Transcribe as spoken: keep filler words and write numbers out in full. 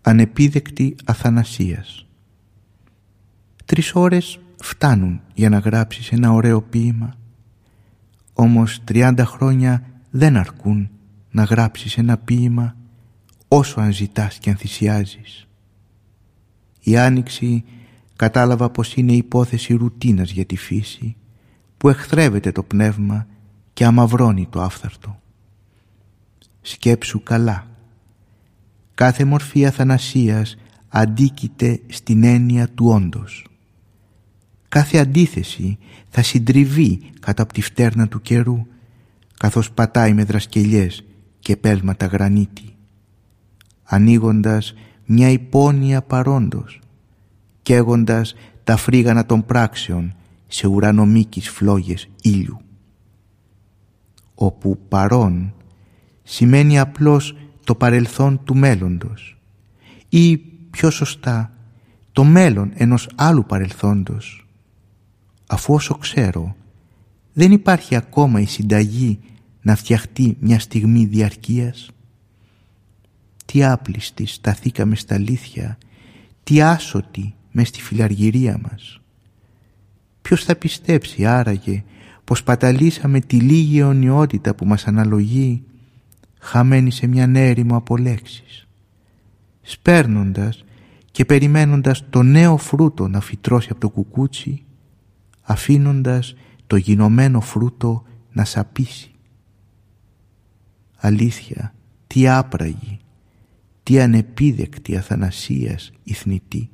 ανεπίδεκτη αθανασίας. Τρεις ώρες φτάνουν για να γράψεις ένα ωραίο ποίημα, όμως τριάντα χρόνια δεν αρκούν να γράψεις ένα ποίημα όσο αν ζητάς και αν θυσιάζεις. Η Άνοιξη κατάλαβα πως είναι υπόθεση ρουτίνας για τη φύση, που εχθρεύεται το πνεύμα και αμαυρώνει το άφθαρτο. Σκέψου καλά. Κάθε μορφή αθανασίας αντίκειται στην έννοια του όντος. Κάθε αντίθεση θα συντριβεί κάτω από τη φτέρνα του καιρού, καθώς πατάει με δρασκελιές και πέλματα γρανίτη, ανοίγοντας μια υπόνοια παρόντος, καίγοντας τα φρίγανα των πράξεων σε ουρανομίκης φλόγες ήλιου. Όπου παρόν σημαίνει απλώς το παρελθόν του μέλλοντος, ή πιο σωστά το μέλλον ενός άλλου παρελθόντος, αφού όσο ξέρω δεν υπάρχει ακόμα η συνταγή να φτιαχτεί μια στιγμή διαρκείας. Τι άπλιστοι σταθήκαμε στα αλήθεια, τι άσωτοι μες στη φιλαργυρία μας. Ποιος θα πιστέψει άραγε πως παταλήσαμε τη λίγη αιωνιότητα που μας αναλογεί, χαμένη σε μια έρημο από λέξεις, σπέρνοντας και περιμένοντας το νέο φρούτο να φυτρώσει από το κουκούτσι, αφήνοντας το γινωμένο φρούτο να σαπίσει. Αλήθεια, τι άπραγη, τι ανεπίδεκτη αθανασίας η θνητή.